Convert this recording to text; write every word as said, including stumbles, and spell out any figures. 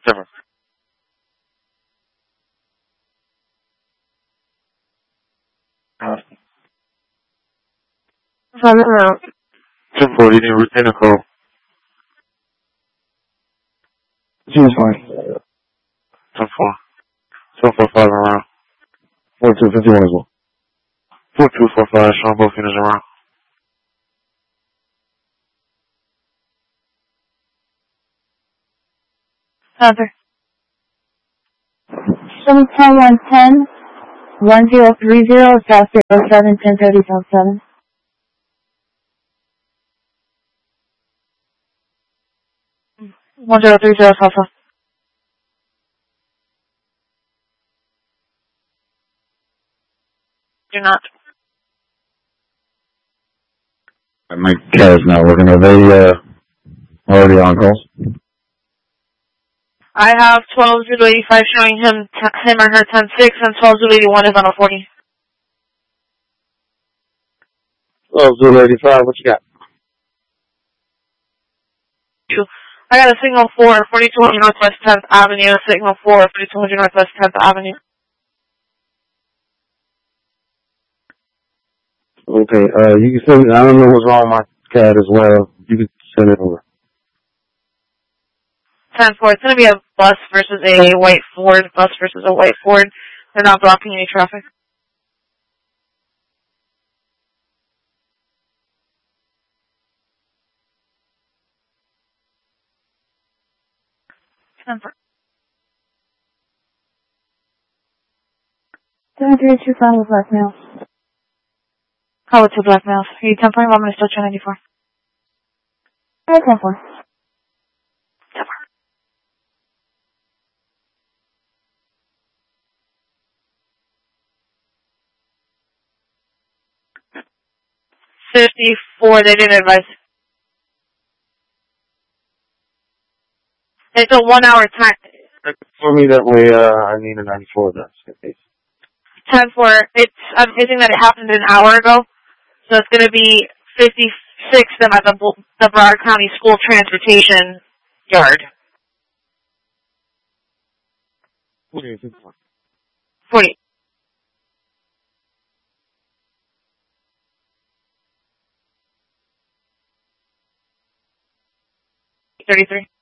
Different. Five around. ten four, you need to retain a call. Seems fine. ten four. seven four five around. four two fifty-one as well. four two four five, showing both units around. Counter. seven ten one ten. one zero three zero, South zero seven, ten thirty, South seven. one zero three zero, South seven. Do not. My cat is not working. Are they uh, already on calls? I have twelve zero eighty-five showing him, t- him or her ten six, and twelve zero eighty-one is on a forty. twelve zero eighty-five, what you got? I got a signal for forty-two hundred Northwest tenth Avenue, a signal for forty-two hundred Northwest tenth Avenue. Okay, uh, you can send it. I don't know what's wrong with my cat as well. You can send it over. ten four, it's going to be a bus versus a white Ford, bus versus a white Ford. They're not blocking any traffic. ten four. seven three two five with black males. Oh, it's a black males. Are you ten four? I'm going to still try ninety-four. Okay, ten four. ten four. fifty-four, they didn't advise. It's a one hour time. For me that way, uh, I need a ninety-four. That's the case. ten four, it's, I'm thinking that it happened an hour ago. So it's going to be fifty-six them at the, the Broward County School Transportation Yard. forty. thirty-three.